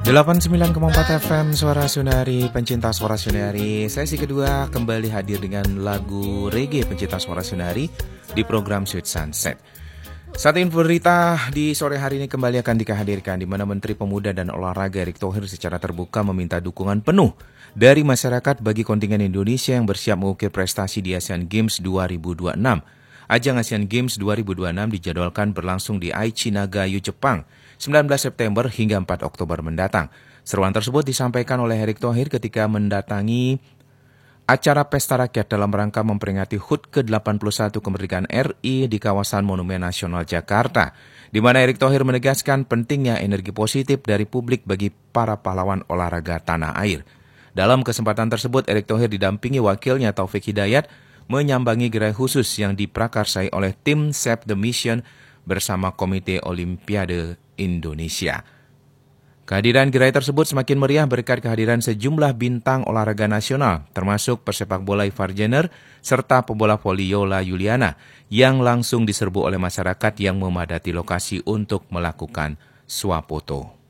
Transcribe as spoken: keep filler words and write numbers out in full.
delapan puluh sembilan koma empat F M Suara Sunari, pencinta Suara Sunari. Sesi kedua kembali hadir dengan lagu reggae pencinta Suara Sunari di program Sweet Sunset. Saat info berita di sore hari ini kembali akan dihadirkan di mana Menteri Pemuda dan Olahraga Erick Thohir secara terbuka meminta dukungan penuh dari masyarakat bagi kontingen Indonesia yang bersiap mengukir prestasi di Asian Games dua ribu dua puluh enam. Ajang Asian Games dua ribu dua puluh enam dijadwalkan berlangsung di Aichi Nagayo, Jepang, sembilan belas September hingga empat Oktober mendatang. Seruan tersebut disampaikan oleh Erick Thohir ketika mendatangi acara Pesta Rakyat dalam rangka memperingati H U T ke delapan puluh satu kemerdekaan R I di kawasan Monumen Nasional Jakarta, di mana Erick Thohir menegaskan pentingnya energi positif dari publik bagi para pahlawan olahraga tanah air. Dalam kesempatan tersebut, Erick Thohir didampingi wakilnya Taufik Hidayat menyambangi gerai khusus yang diprakarsai oleh tim Save the Mission bersama Komite Olimpiade Indonesia. Kehadiran gerai tersebut semakin meriah berkat kehadiran sejumlah bintang olahraga nasional, termasuk pesepak bola Ivar Jenner serta pebola voli Yola Yuliana yang langsung diserbu oleh masyarakat yang memadati lokasi untuk melakukan swafoto.